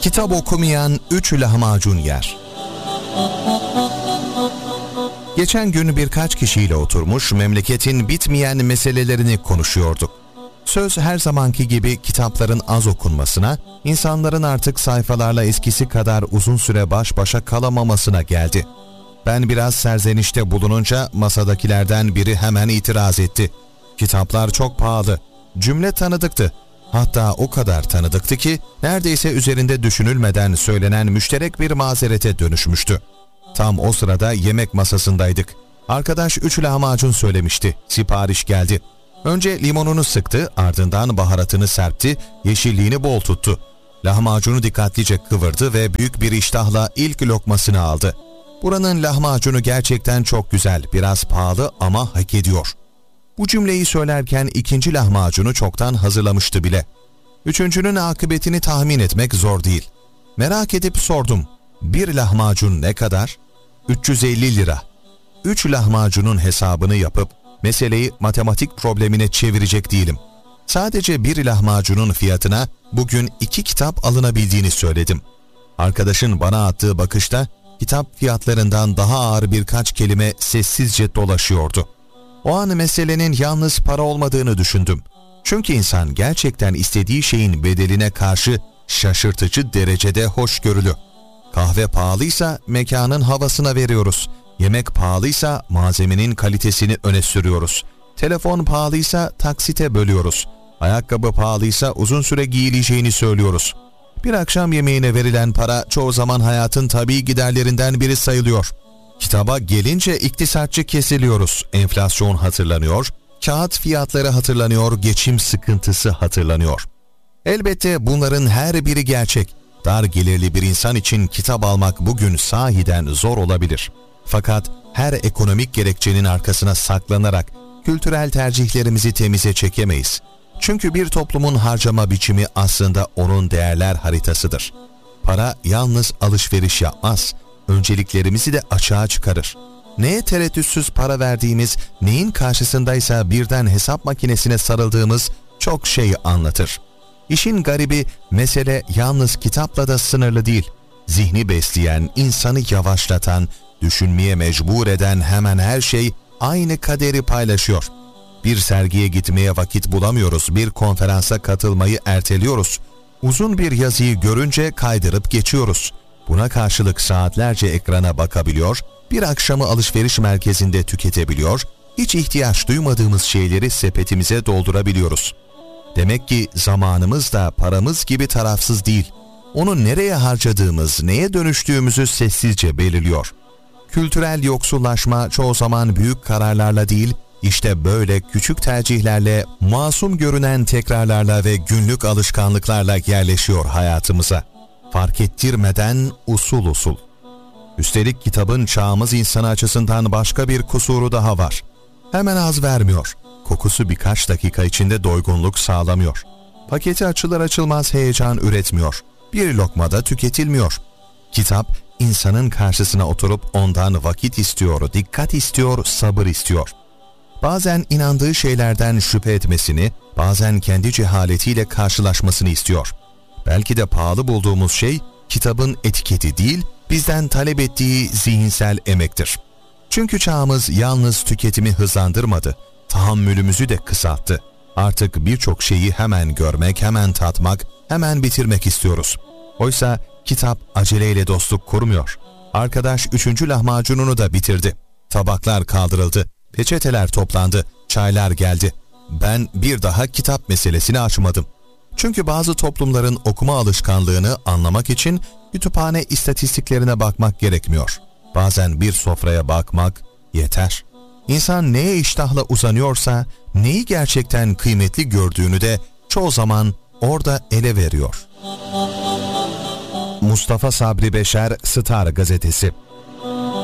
Kitap okumayan 3 lahmacun yer. Geçen gün birkaç kişiyle oturmuş memleketin bitmeyen meselelerini konuşuyorduk. Söz her zamanki gibi kitapların az okunmasına, insanların artık sayfalarla eskisi kadar uzun süre baş başa kalamamasına geldi. Ben biraz serzenişte bulununca masadakilerden biri hemen itiraz etti. Kitaplar çok pahalı. Cümle tanıdıktı. Hatta o kadar tanıdıktı ki neredeyse üzerinde düşünülmeden söylenen müşterek bir mazerete dönüşmüştü. Tam o sırada yemek masasındaydık. Arkadaş 3 lahmacun söylemişti. Sipariş geldi. Önce limonunu sıktı, ardından baharatını serpti, yeşilliğini bol tuttu. Lahmacunu dikkatlice kıvırdı ve büyük bir iştahla ilk lokmasını aldı. Buranın lahmacunu gerçekten çok güzel, biraz pahalı ama hak ediyor. Bu cümleyi söylerken ikinci lahmacunu çoktan hazırlamıştı bile. Üçüncünün akıbetini tahmin etmek zor değil. Merak edip sordum. Bir lahmacun ne kadar? 350 lira. 3 lahmacunun hesabını yapıp meseleyi matematik problemine çevirecek değilim. Sadece bir lahmacunun fiyatına bugün 2 kitap alınabildiğini söyledim. Arkadaşın bana attığı bakışta kitap fiyatlarından daha ağır birkaç kelime sessizce dolaşıyordu. O an meselenin yalnız para olmadığını düşündüm. Çünkü insan gerçekten istediği şeyin bedeline karşı şaşırtıcı derecede hoşgörülü. Kahve pahalıysa mekanın havasına veriyoruz. Yemek pahalıysa malzemenin kalitesini öne sürüyoruz. Telefon pahalıysa taksite bölüyoruz. Ayakkabı pahalıysa uzun süre giyileceğini söylüyoruz. Bir akşam yemeğine verilen para çoğu zaman hayatın tabii giderlerinden biri sayılıyor. Kitaba gelince iktisatçı kesiliyoruz. Enflasyon hatırlanıyor, kağıt fiyatları hatırlanıyor, geçim sıkıntısı hatırlanıyor. Elbette bunların her biri gerçek. Dar gelirli bir insan için kitap almak bugün sahiden zor olabilir. Fakat her ekonomik gerekçenin arkasına saklanarak kültürel tercihlerimizi temize çekemeyiz. Çünkü bir toplumun harcama biçimi aslında onun değerler haritasıdır. Para yalnız alışveriş yapmaz, önceliklerimizi de açığa çıkarır. Neye tereddütsüz para verdiğimiz, neyin karşısındaysa birden hesap makinesine sarıldığımız çok şey anlatır. İşin garibi mesele yalnız kitapla da sınırlı değil. Zihni besleyen, insanı yavaşlatan, düşünmeye mecbur eden hemen her şey aynı kaderi paylaşıyor. Bir sergiye gitmeye vakit bulamıyoruz, bir konferansa katılmayı erteliyoruz. Uzun bir yazıyı görünce kaydırıp geçiyoruz. Buna karşılık saatlerce ekrana bakabiliyor, bir akşamı alışveriş merkezinde tüketebiliyor, hiç ihtiyaç duymadığımız şeyleri sepetimize doldurabiliyoruz. Demek ki zamanımız da paramız gibi tarafsız değil. Onu nereye harcadığımız, neye dönüştüğümüzü sessizce belirliyor. Kültürel yoksullaşma çoğu zaman büyük kararlarla değil, işte böyle küçük tercihlerle, masum görünen tekrarlarla ve günlük alışkanlıklarla yerleşiyor hayatımıza. Fark ettirmeden usul usul. Üstelik kitabın çağımız insanı açısından başka bir kusuru daha var. Hemen haz vermiyor. Kokusu birkaç dakika içinde doygunluk sağlamıyor. Paketi açılır açılmaz heyecan üretmiyor. Bir lokmada tüketilmiyor. Kitap, insanın karşısına oturup ondan vakit istiyor, dikkat istiyor, sabır istiyor. Bazen inandığı şeylerden şüphe etmesini, bazen kendi cehaletiyle karşılaşmasını istiyor. Belki de pahalı bulduğumuz şey, kitabın etiketi değil, bizden talep ettiği zihinsel emektir. Çünkü çağımız yalnız tüketimi hızlandırmadı, tahammülümüzü de kısalttı. Artık birçok şeyi hemen görmek, hemen tatmak, hemen bitirmek istiyoruz. Oysa kitap aceleyle dostluk kurmuyor. Arkadaş 3. lahmacununu da bitirdi. Tabaklar kaldırıldı, peçeteler toplandı, çaylar geldi. Ben bir daha kitap meselesini açmadım. Çünkü bazı toplumların okuma alışkanlığını anlamak için kütüphane istatistiklerine bakmak gerekmiyor. Bazen bir sofraya bakmak yeter. İnsan neye iştahla uzanıyorsa, neyi gerçekten kıymetli gördüğünü de çoğu zaman orada ele veriyor. Mustafa Sabri Beşer, Star Gazetesi.